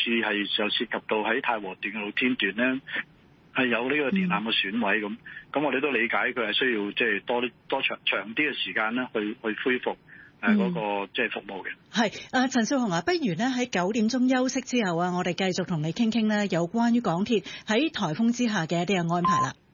次係就涉及到喺太和段嘅露天段咧，係有呢個電纜嘅損毀咁，我哋都理解佢係需要即係多長啲嘅時間咧去恢復嗰個即係服務嘅。 係陳紹雄啊，不如咧喺9點鐘休息之後啊，我哋繼續同你傾傾咧有關於港鐵喺颱風之下嘅一啲嘅安排啦。